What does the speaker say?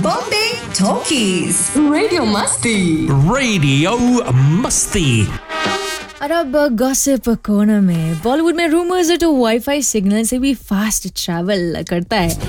Bombay talkies radio मस्ती। Radio मस्ती। और अब गॉसिप कोना में बॉलीवुड में रूमर्स है तो वाईफाई सिग्नल से भी फास्ट ट्रैवल करता है।